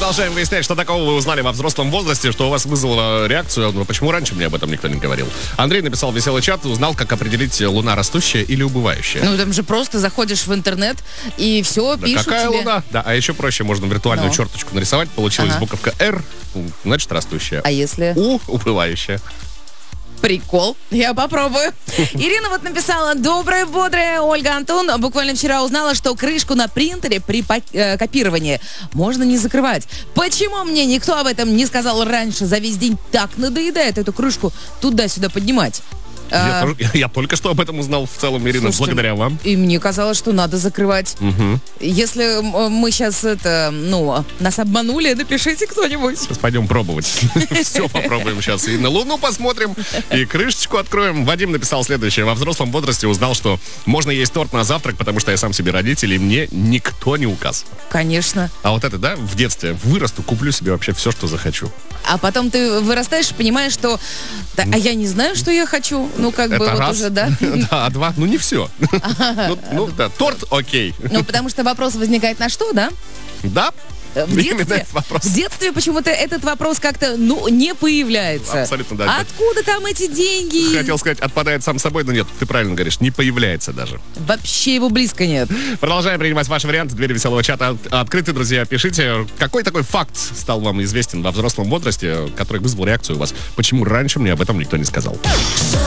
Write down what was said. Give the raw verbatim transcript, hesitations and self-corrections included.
продолжаем выяснять, что такого вы узнали во взрослом возрасте, что у вас вызвало реакцию. Но почему раньше мне об этом никто не говорил? Андрей написал в веселый чат, узнал, как определить, луна растущая или убывающая. Ну, там же просто заходишь в интернет и все, Да пишут какая тебе. луна? Да, а еще проще, можно виртуальную Ну. черточку нарисовать. Получилась Ага. буковка R, значит растущая. А если... У, убывающая. Прикол. Я попробую. Ирина вот написала: доброе, бодрое, Ольга, Антон. Буквально вчера узнала, что крышку на принтере при пак- э, копировании можно не закрывать. Почему мне никто об этом не сказал раньше? За весь день так надоедает эту крышку туда-сюда поднимать. Я, А, тоже- я- я только что об этом узнал в целом, Ирина, слушайте, благодаря вам. И мне казалось, что надо закрывать. Мгм. Если м, мы сейчас это, ну, нас обманули, напишите кто-нибудь. Сейчас пойдем пробовать. Все попробуем сейчас. И на Луну посмотрим, и крышечку откроем. Вадим написал следующее. Во взрослом возрасте узнал, что можно есть торт на завтрак, потому что я сам себе родитель, и мне никто не указ. Конечно. А вот это, да, в детстве вырасту, куплю себе вообще все, что захочу. А потом ты вырастаешь и понимаешь, что да, а я не знаю, что я хочу. Ну, как бы Это вот раз. уже, да. Да, а два, ну не все. Ну, ну да, торт окей. Ну, потому что вопрос возникает на что, да? Да, В именно детстве, этот вопрос. в детстве почему-то этот вопрос как-то, ну, не появляется. Абсолютно, да. Откуда там эти деньги? Хотел сказать, отпадает сам собой, но нет, ты правильно говоришь, не появляется даже. Вообще его близко нет. Продолжаем принимать ваши варианты. Двери веселого чата от- открыты, друзья. Пишите, какой такой факт стал вам известен во взрослом возрасте, который вызвал реакцию у вас. Почему раньше мне об этом никто не сказал?